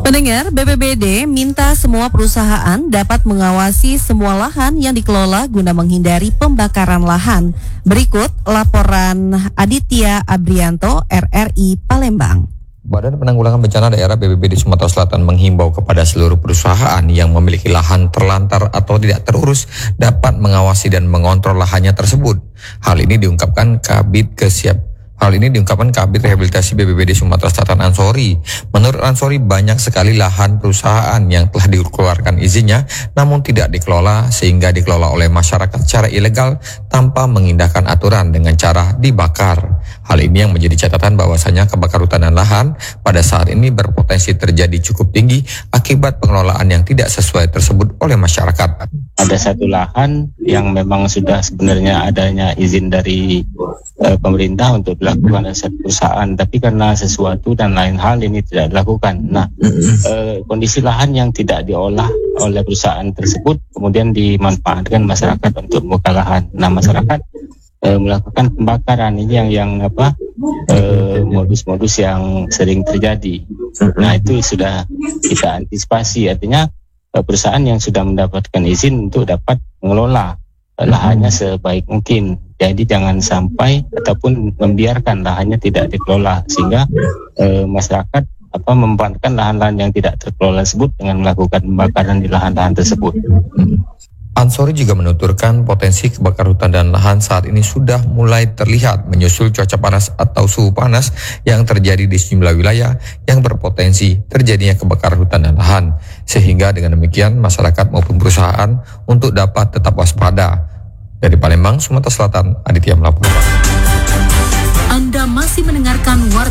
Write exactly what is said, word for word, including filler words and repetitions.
Pendengar, B P B D minta semua perusahaan dapat mengawasi semua lahan yang dikelola guna menghindari pembakaran lahan. Berikut laporan Aditya Abrianto, R R I Palembang. Badan Penanggulangan Bencana Daerah B P B D Sumatera Selatan menghimbau kepada seluruh perusahaan yang memiliki lahan terlantar atau tidak terurus dapat mengawasi dan mengontrol lahannya tersebut. Hal ini diungkapkan Kabid Kesiap Hal ini diungkapkan Kabid Rehabilitasi B P B D Sumatera Selatan Ansori. Menurut Ansori, banyak sekali lahan perusahaan yang telah dikeluarkan izinnya namun tidak dikelola sehingga dikelola oleh masyarakat secara ilegal tanpa mengindahkan aturan dengan cara dibakar. Hal ini yang menjadi catatan bahwasanya kebakaran hutan dan lahan pada saat ini berpotensi terjadi cukup tinggi akibat pengelolaan yang tidak sesuai tersebut oleh masyarakat. Ada satu lahan yang memang sudah sebenarnya adanya izin dari e, pemerintah untuk dilakukan oleh satu perusahaan, tapi karena sesuatu dan lain hal ini tidak dilakukan. Nah, e, kondisi lahan yang tidak diolah oleh perusahaan tersebut kemudian dimanfaatkan masyarakat untuk membuka lahan. Nah, masyarakat e, melakukan pembakaran ini yang yang apa e, modus-modus yang sering terjadi. Nah, itu sudah kita antisipasi, artinya perusahaan yang sudah mendapatkan izin untuk dapat mengelola lahannya sebaik mungkin. Jadi jangan sampai ataupun membiarkan lahannya tidak dikelola sehingga e, masyarakat apa memanfaatkan lahan-lahan yang tidak terkelola tersebut dengan melakukan pembakaran di lahan-lahan tersebut. Ansori juga menuturkan potensi kebakaran hutan dan lahan saat ini sudah mulai terlihat menyusul cuaca panas atau suhu panas yang terjadi di sejumlah wilayah yang berpotensi terjadinya kebakaran hutan dan lahan. Sehingga dengan demikian masyarakat maupun perusahaan untuk dapat tetap waspada. Dari Palembang, Sumatera Selatan, Aditya melaporkan. Anda masih mendengarkan Warta